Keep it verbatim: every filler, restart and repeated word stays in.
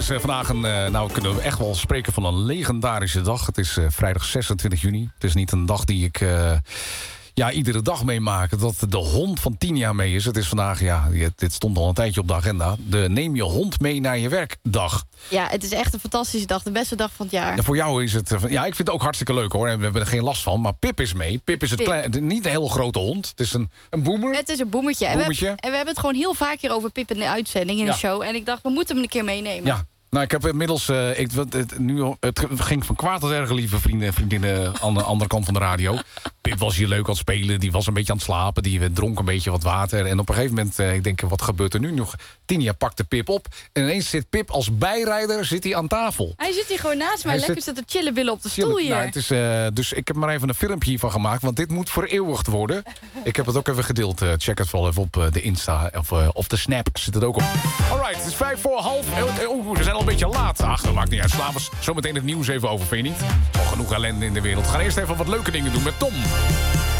Vandaag een, nou kunnen we echt wel spreken van een legendarische dag. Het is uh, vrijdag zesentwintig juni. Het is niet een dag die ik uh, ja, iedere dag meemaak. Dat de hond van Tinia mee is. Het is vandaag, ja, dit stond al een tijdje op de agenda. De neem je hond mee naar je werkdag. Ja, het is echt een fantastische dag. De beste dag van het jaar. En voor jou is het, ja, ik vind het ook hartstikke leuk hoor. En we hebben er geen last van. Maar Pip is mee. Pip is het Pip. Klein, niet een heel grote hond. Het is een, een boemer. Het is een boemertje. En we, boemertje. hebben, en we hebben het gewoon heel vaak hier over Pip in de uitzending, in Ja. de show. En ik dacht, we moeten hem een keer meenemen. Ja. Nou, ik heb inmiddels, uh, ik, het, het, nu, het ging van kwaad tot erg, lieve vrienden en vriendinnen aan de andere kant van de radio. Pip was hier leuk aan het spelen, die was een beetje aan het slapen, die dronk een beetje wat water. En op een gegeven moment, uh, ik denk, wat gebeurt er nu nog? Tinia pakt de Pip op en ineens zit Pip als bijrijder zit hij aan tafel. Hij zit hier gewoon naast mij, Hij lekker zit- zitten chillen willen op de stoel hier. Nou, het is, uh, dus ik heb maar even een filmpje hiervan gemaakt, want dit moet vereeuwigd worden. Ik heb het ook even gedeeld. Uh, check het wel even op uh, de Insta of, uh, of de Snap zit het ook op. Alright, het is vijf voor half. Oeh, we zijn al een beetje laat. Ach, dat maakt niet uit. Slaan we zometeen het nieuws even over, vind je niet? Al genoeg ellende in de wereld. We gaan eerst even wat leuke dingen doen met Tom.